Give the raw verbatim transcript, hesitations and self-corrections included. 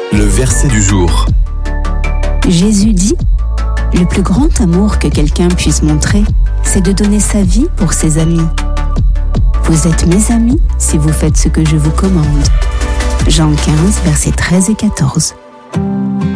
Le verset du jour. Jésus dit, le plus grand amour que quelqu'un puisse montrer, c'est de donner sa vie pour ses amis. Vous êtes mes amis si vous faites ce que je vous commande. Jean quinze, versets treize et quatorze.